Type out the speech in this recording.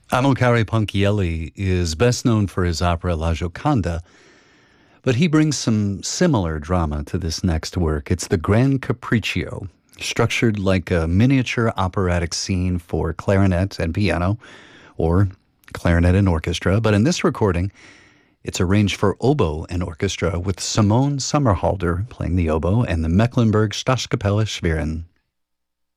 Amilcare Ponchielli is best known for his opera La Gioconda, but he brings some similar drama to this next work. It's the Grand Capriccio, structured like a miniature operatic scene for clarinet and piano, or clarinet and orchestra, but in this recording, it's arranged for oboe and orchestra with Simone Sommerhalder playing the oboe and the Mecklenburg Staatskapelle Schwerin.